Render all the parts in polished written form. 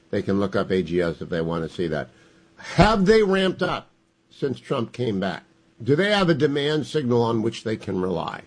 They can look up AGS if they want to see that. Have they ramped up since Trump came back? Do they have a demand signal on which they can rely?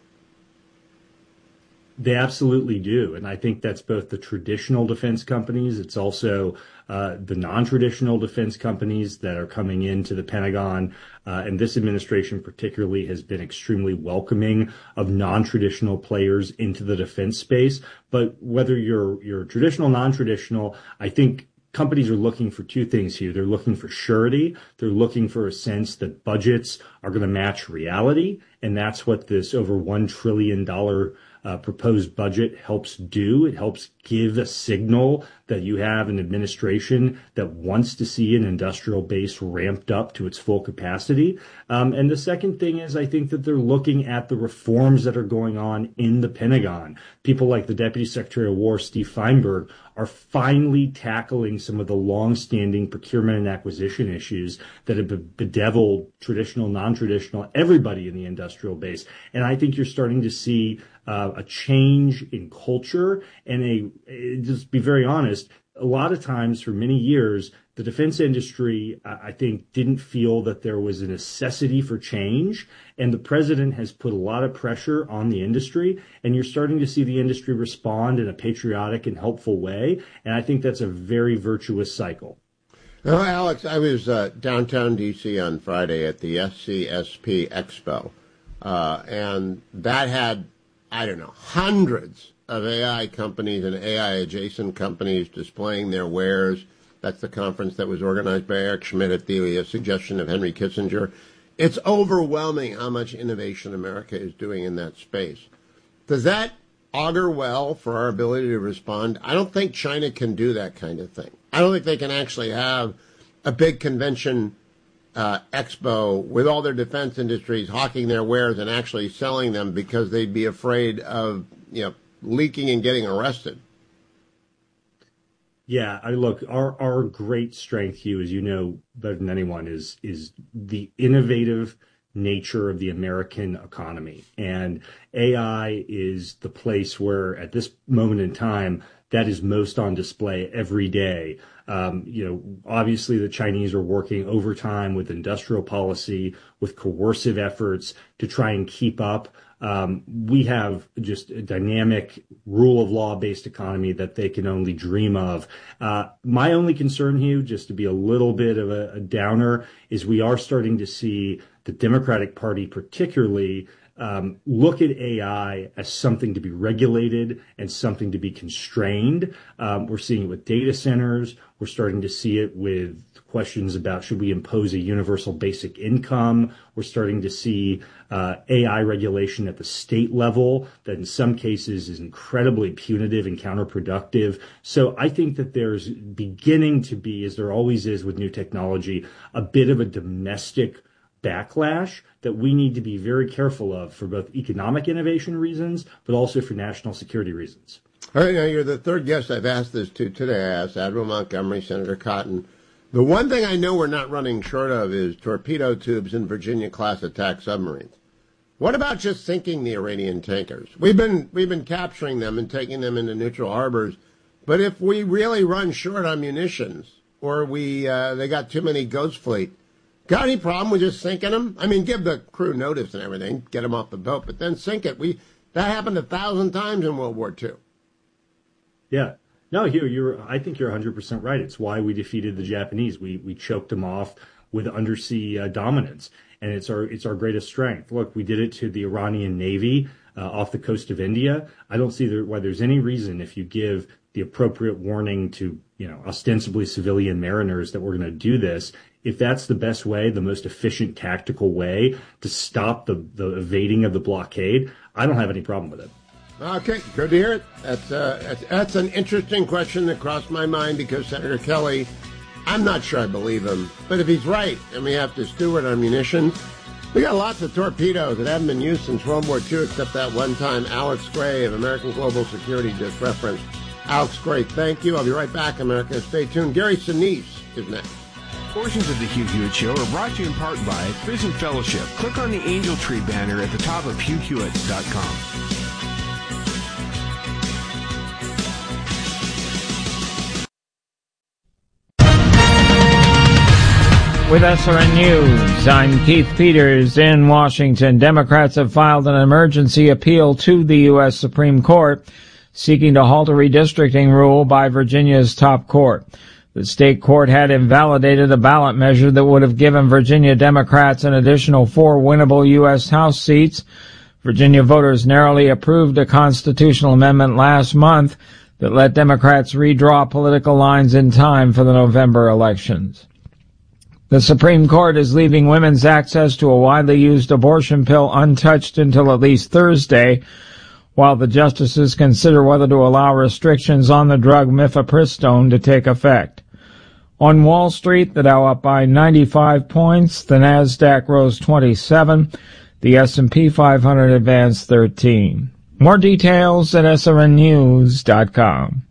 They absolutely do. And I think that's both the traditional defense companies. It's also the non-traditional defense companies that are coming into the Pentagon. And this administration particularly has been extremely welcoming of non-traditional players into the defense space. But whether you're traditional, non-traditional, I think companies are looking for two things here. They're looking for surety. They're looking for a sense that budgets are going to match reality. And that's what this over $1 trillion proposed budget helps do. It helps give a signal that you have an administration that wants to see an industrial base ramped up to its full capacity. And the second thing is I think that they're looking at the reforms that are going on in the Pentagon. People like the Deputy Secretary of War, Steve Feinberg, are finally tackling some of the longstanding procurement and acquisition issues that have bedeviled traditional, non-traditional, everybody in the industrial base. And I think you're starting to see a change in culture and just be very honest, a lot of times for many years, the defense industry, I think, didn't feel that there was a necessity for change. And the president has put a lot of pressure on the industry. And you're starting to see the industry respond in a patriotic and helpful way. And I think that's a very virtuous cycle. Well, Alex, I was downtown D.C. on Friday at the SCSP Expo. And that had, I don't know, hundreds of AI companies and AI-adjacent companies displaying their wares. That's the conference that was organized by Eric Schmidt at the suggestion of Henry Kissinger. It's overwhelming how much innovation America is doing in that space. Does that augur well for our ability to respond? I don't think China can do that kind of thing. I don't think they can actually have a big convention expo with all their defense industries hawking their wares and actually selling them because they'd be afraid of, leaking and getting arrested. Yeah, look, our great strength, Hugh, as you know better than anyone, is the innovative nature of the American economy. And AI is the place where, at this moment in time, that is most on display every day. Obviously the Chinese are working overtime with industrial policy, with coercive efforts to try and keep up. We have just a dynamic rule of law based economy that they can only dream of. My only concern, Hugh, just to be a little bit of a downer, is we are starting to see the Democratic Party particularly look at AI as something to be regulated and something to be constrained. We're seeing it with data centers. We're starting to see it with questions about should we impose a universal basic income. We're starting to see AI regulation at the state level that in some cases is incredibly punitive and counterproductive. So I think that there's beginning to be, as there always is with new technology, a bit of a domestic backlash that we need to be very careful of for both economic innovation reasons, but also for national security reasons. All right, now you're the third guest I've asked this to today. I asked Admiral Montgomery, Senator Cotton. The one thing I know we're not running short of is torpedo tubes in Virginia-class attack submarines. What about just sinking the Iranian tankers? We've been capturing them and taking them into neutral harbors, but if we really run short on munitions, or they got too many Ghost Fleet, got any problem with just sinking them? I mean, give the crew notice and everything, get them off the boat, but then sink it. That happened 1,000 times in World War II. Yeah. No, Hugh, I think you're 100% right. It's why we defeated the Japanese. We choked them off with undersea dominance, and it's our greatest strength. Look, we did it to the Iranian Navy off the coast of India. I don't see why there's any reason, if you give the appropriate warning to ostensibly civilian mariners that we're going to do this, if that's the best way, the most efficient tactical way to stop the evading of the blockade, I don't have any problem with it. Okay, good to hear it. That's an interesting question that crossed my mind because Senator Kelly, I'm not sure I believe him, but if he's right and we have to steward our munitions, we got lots of torpedoes that haven't been used since World War II, except that one time Alex Gray of American Global Security just referenced. Alex Gray, thank you. I'll be right back, America. Stay tuned. Gary Sinise is next. Portions of the Hugh Hewitt Show are brought to you in part by Prison Fellowship. Click on the Angel Tree banner at the top of HughHewitt.com. with SRN News. I'm Keith Peters in Washington. Democrats have filed an emergency appeal to the U.S. Supreme Court seeking to halt a redistricting rule by Virginia's top court. The state court had invalidated a ballot measure that would have given Virginia Democrats an additional 4 winnable U.S. House seats. Virginia voters narrowly approved a constitutional amendment last month that let Democrats redraw political lines in time for the November elections. The Supreme Court is leaving women's access to a widely used abortion pill untouched until at least Thursday, while the justices consider whether to allow restrictions on the drug mifepristone to take effect. On Wall Street, the Dow up by 95 points, the Nasdaq rose 27, the S&P 500 advanced 13. More details at srnnews.com.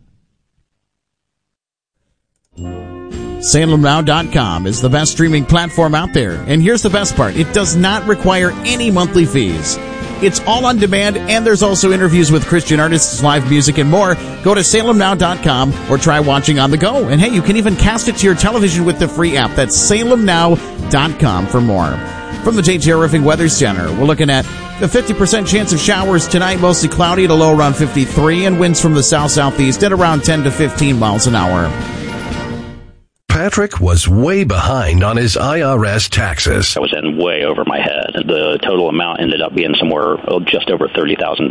SalemNow.com is the best streaming platform out there. And here's the best part. It does not require any monthly fees. It's all on demand, and there's also interviews with Christian artists, live music, and more. Go to SalemNow.com or try watching on the go. And hey, you can even cast it to your television with the free app. That's SalemNow.com for more. From the JTR Roofing Weather Center, we're looking at a 50% chance of showers tonight, mostly cloudy at a low around 53, and winds from the south-southeast at around 10 to 15 miles an hour. Patrick was way behind on his IRS taxes. I was in way over my head. The total amount ended up being somewhere just over $30,000.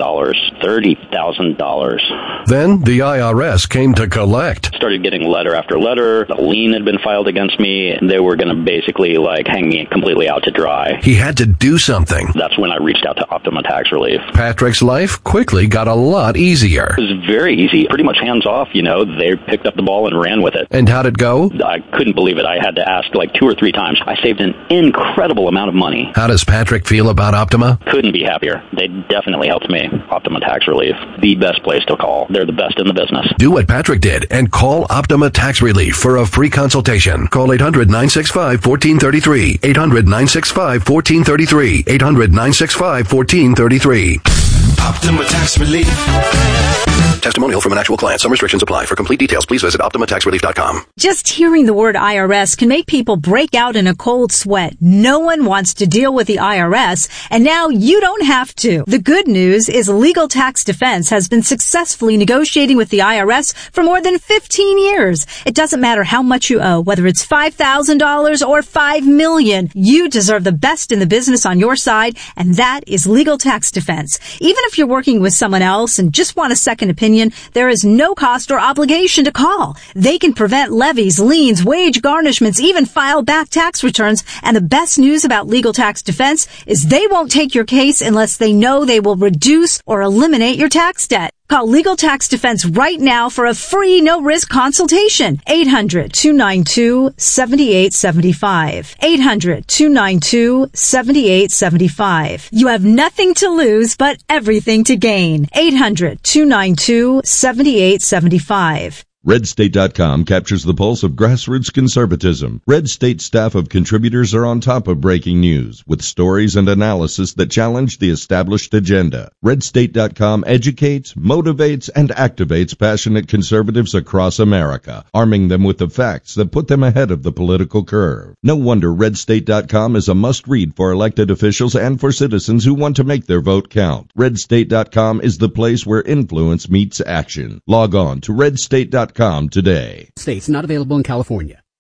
$30,000. Then the IRS came to collect. Started getting letter after letter. A lien had been filed against me. They were going to basically hang me completely out to dry. He had to do something. That's when I reached out to Optima Tax Relief. Patrick's life quickly got a lot easier. It was very easy. Pretty much hands off, They picked up the ball and ran with it. And how'd it go? I couldn't believe it. I had to ask 2 or 3 times. I saved an incredible amount of money. How does Patrick feel about Optima? Couldn't be happier. They definitely helped me. Optima Tax Relief, the best place to call. They're the best in the business. Do what Patrick did and call Optima Tax Relief for a free consultation. Call 800-965-1433. 800-965-1433. 800-965-1433. Optima Tax Relief. Testimonial from an actual client. Some restrictions apply. For complete details, please visit OptimaTaxRelief.com. Just hearing the word IRS can make people break out in a cold sweat. No one wants to deal with the IRS, and now you don't have to. The good news is Legal Tax Defense has been successfully negotiating with the IRS for more than 15 years. It doesn't matter how much you owe, whether it's $5,000 or $5 million. You deserve the best in the business on your side, and that is Legal Tax Defense. Even if you're working with someone else and just want a second opinion, there is no cost or obligation to call. They can prevent levies, liens, wage garnishments, even file back tax returns. And the best news about Legal Tax Defense is they won't take your case unless they know they will reduce or eliminate your tax debt. Call Legal Tax Defense right now for a free, no-risk consultation. 800-292-7875. 800-292-7875. You have nothing to lose, but everything to gain. 800-292-7875. RedState.com captures the pulse of grassroots conservatism. Red State staff of contributors are on top of breaking news with stories and analysis that challenge the established agenda. RedState.com educates, motivates, and activates passionate conservatives across America, arming them with the facts that put them ahead of the political curve. No wonder RedState.com is a must-read for elected officials and for citizens who want to make their vote count. RedState.com is the place where influence meets action. Log on to RedState.com today. States not available in California.